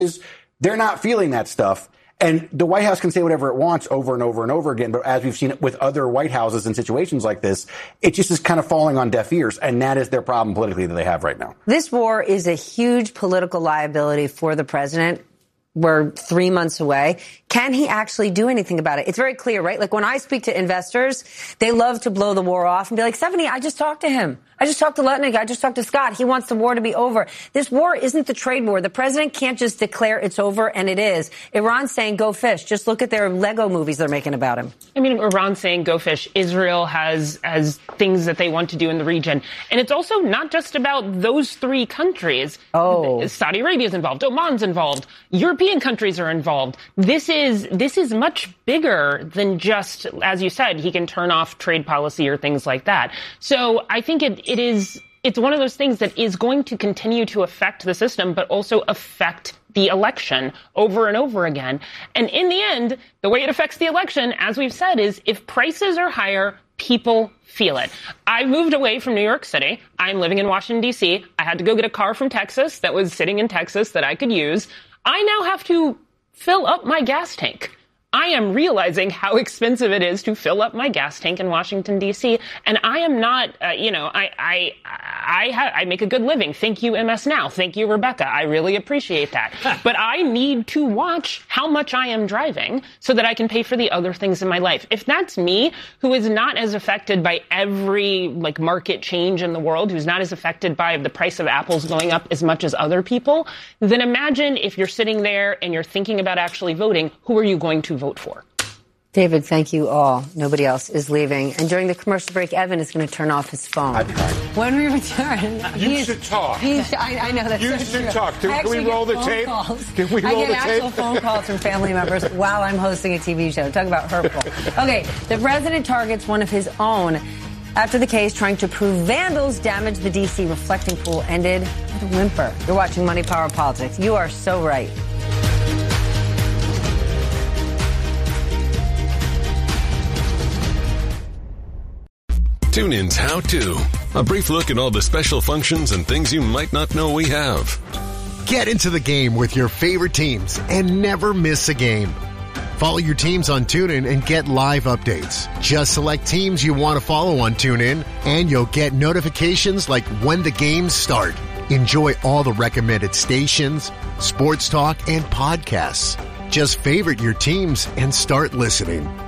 they're not feeling that stuff. And the White House can say whatever it wants over and over and over again. But as we've seen with other White Houses in situations like this, it just is kind of falling on deaf ears. And that is their problem politically that they have right now. This war is a huge political liability for the president. We're 3 months away. Can he actually do anything about it? It's very clear, right? Like when I speak to investors, they love to blow the war off and be like, Stephanie, I just talked to him. I just talked to Lutnick. I just talked to Scott. He wants the war to be over. This war isn't the trade war. The president can't just declare it's over, and it is. Iran's saying go fish. Just look at their Lego movies they're making about him. I mean, Iran's saying go fish. Israel has things that they want to do in the region. And it's also not just about those three countries. Oh. Saudi Arabia's involved. Oman's involved. European countries are involved. This is much bigger than just, as you said, he can turn off trade policy or things like that. So I think it's one of those things that is going to continue to affect the system, but also affect the election over and over again. And in the end, the way it affects the election, as we've said, is if prices are higher, people feel it. I moved away from New York City. I'm living in Washington, D.C. I had to go get a car from Texas that was sitting in Texas that I could use. I now have to fill up my gas tank. I am realizing how expensive it is to fill up my gas tank in Washington, D.C. And I am not, I make a good living. Thank you, MS Now. Thank you, Rebecca. I really appreciate that. But I need to watch how much I am driving so that I can pay for the other things in my life. If that's me, who is not as affected by every market change in the world, who's not as affected by the price of apples going up as much as other people, then imagine if you're sitting there and you're thinking about actually voting, who are you going to vote for? David, thank you all. Nobody else is leaving. And during the commercial break, Evan is going to turn off his phone. When we return, you should talk. I know that's you so should true. talk. Can we roll the tape? Can we roll the tape? I get actual phone calls from family members while I'm hosting a TV show. Talk about hurtful. Okay, the president targets one of his own after the case trying to prove vandals damaged the D.C. reflecting pool ended with a whimper. You're watching Money, Power, Politics. You are so right. TuneIn's How To. A brief look at all the special functions and things you might not know we have. Get into the game with your favorite teams and never miss a game. Follow your teams on TuneIn and get live updates. Just select teams you want to follow on TuneIn, and you'll get notifications like when the games start. Enjoy all the recommended stations, sports talk, and podcasts. Just favorite your teams and start listening.